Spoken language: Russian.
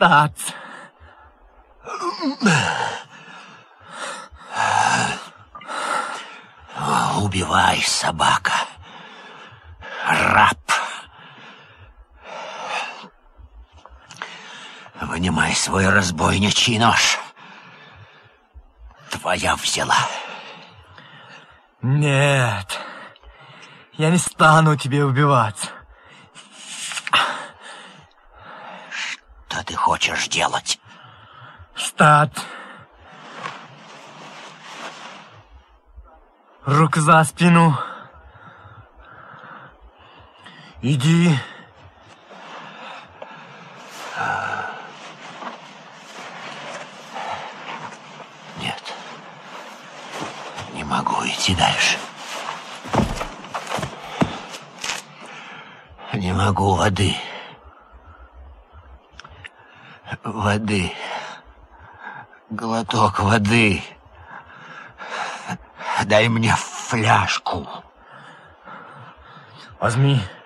остаться. Убивай, собака. Раб. Вынимай свой разбойничий нож. Твоя взяла. Нет, я не стану тебе убиваться. Что ты хочешь делать? Встать. Руку за спину. Иди. Нет. Не могу идти дальше. Не могу воды. Воды. Глоток воды. Дай мне фляжку. Возьми.